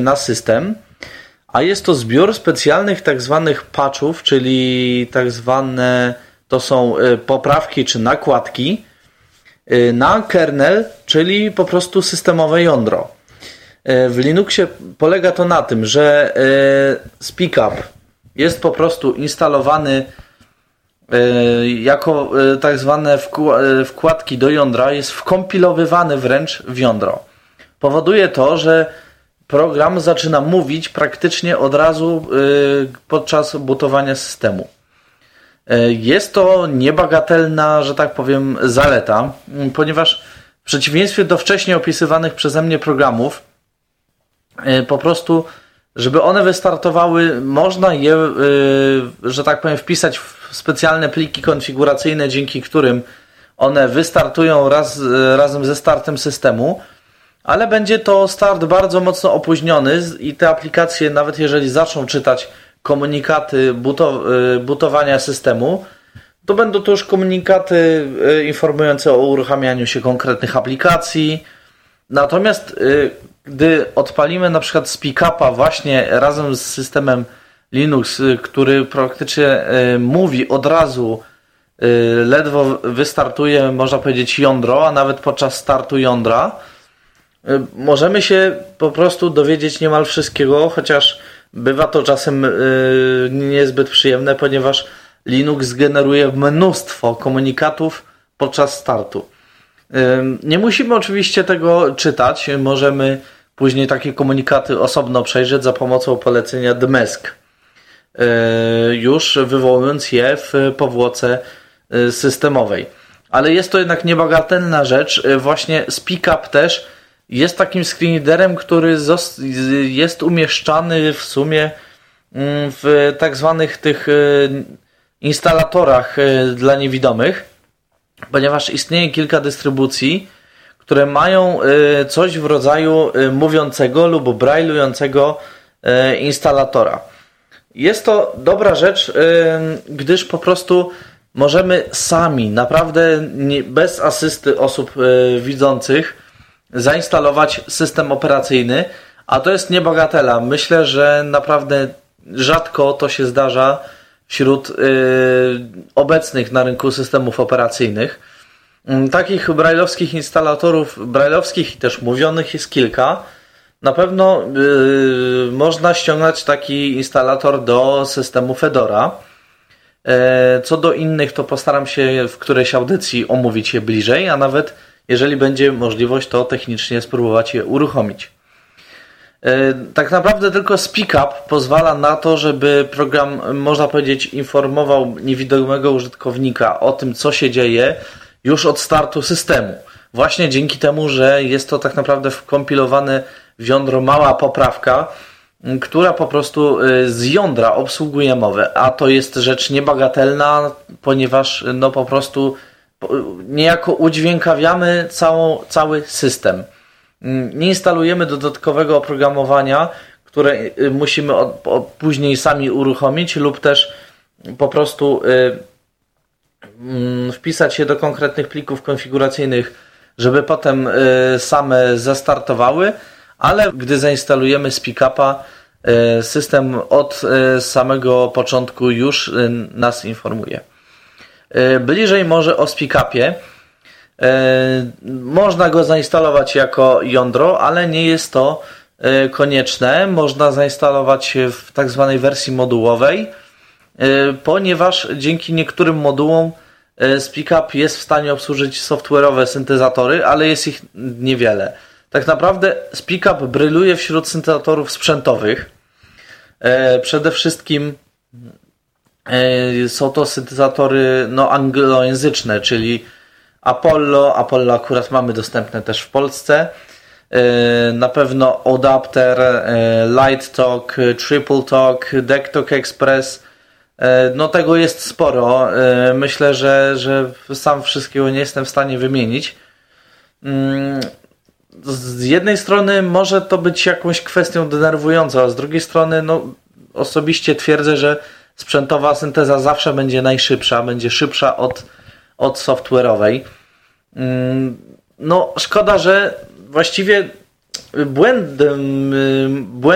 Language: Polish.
na system, a jest to zbiór specjalnych tak zwanych patchów, czyli tak zwane to są poprawki czy nakładki na kernel, czyli po prostu systemowe jądro. W Linuxie polega to na tym, że SpeakUp jest po prostu instalowany jako tak zwane wkładki do jądra, jest wkompilowywany wręcz w jądro. Powoduje to, że program zaczyna mówić praktycznie od razu podczas bootowania systemu. Jest to niebagatelna, że tak powiem, zaleta, ponieważ w przeciwieństwie do wcześniej opisywanych przeze mnie programów, po prostu, żeby one wystartowały, można je, że tak powiem, wpisać w specjalne pliki konfiguracyjne, dzięki którym one wystartują razem ze startem systemu, ale będzie to start bardzo mocno opóźniony i te aplikacje, nawet jeżeli zaczną czytać komunikaty bootowania systemu, to będą to już komunikaty informujące o uruchamianiu się konkretnych aplikacji. Natomiast gdy odpalimy na przykład SpeakUpa właśnie razem z systemem Linux, który praktycznie mówi od razu, ledwo wystartuje, można powiedzieć, jądro, a nawet podczas startu jądra, możemy się po prostu dowiedzieć niemal wszystkiego, chociaż bywa to czasem niezbyt przyjemne, ponieważ Linux generuje mnóstwo komunikatów podczas startu. Nie musimy oczywiście tego czytać, możemy później takie komunikaty osobno przejrzeć za pomocą polecenia dmesk, już wywołując je w powłoce systemowej. Ale jest to jednak niebagatelna rzecz. Właśnie SpeakUp też jest takim screenreaderem, który jest umieszczany w sumie w tak zwanych tych instalatorach dla niewidomych, ponieważ istnieje kilka dystrybucji, które mają coś w rodzaju mówiącego lub brajlującego instalatora. Jest to dobra rzecz, gdyż po prostu możemy sami, naprawdę bez asysty osób widzących, zainstalować system operacyjny, a to jest niebagatela. Myślę, że naprawdę rzadko to się zdarza wśród obecnych na rynku systemów operacyjnych. Takich brajlowskich instalatorów, brajlowskich i też mówionych jest kilka. Na pewno można ściągnąć taki instalator do systemu Fedora. Co do innych, to postaram się w którejś audycji omówić je bliżej, a nawet jeżeli będzie możliwość, to technicznie spróbować je uruchomić. Tak naprawdę tylko SpeakUp pozwala na to, żeby program, można powiedzieć, informował niewidomego użytkownika o tym, co się dzieje już od startu systemu. Właśnie dzięki temu, że jest to tak naprawdę wkompilowane w jądro mała poprawka, która po prostu z jądra obsługuje mowę, a to jest rzecz niebagatelna, ponieważ no po prostu niejako udźwiękawiamy cały system. Nie instalujemy dodatkowego oprogramowania, które musimy później sami uruchomić lub też po prostu wpisać się do konkretnych plików konfiguracyjnych, żeby potem same zastartowały, ale gdy zainstalujemy SpeakUpa, system od samego początku już nas informuje. Bliżej może o SpeakUpie. Można go zainstalować jako jądro, ale nie jest to konieczne. Można zainstalować w tak zwanej wersji modułowej, ponieważ dzięki niektórym modułom SpeakUp jest w stanie obsłużyć software'owe syntezatory, ale jest ich niewiele. Tak naprawdę SpeakUp bryluje wśród syntezatorów sprzętowych. Przede wszystkim są to syntezatory anglojęzyczne, czyli Apollo akurat mamy dostępne też w Polsce. Na pewno Adapter, LightTalk, TripleTalk, DeckTalk Express. Tego jest sporo. Myślę, że sam wszystkiego nie jestem w stanie wymienić. Z jednej strony może to być jakąś kwestią denerwującą, a z drugiej strony osobiście twierdzę, że sprzętowa synteza zawsze będzie najszybsza, będzie szybsza od software'owej. Szkoda, że właściwie błędem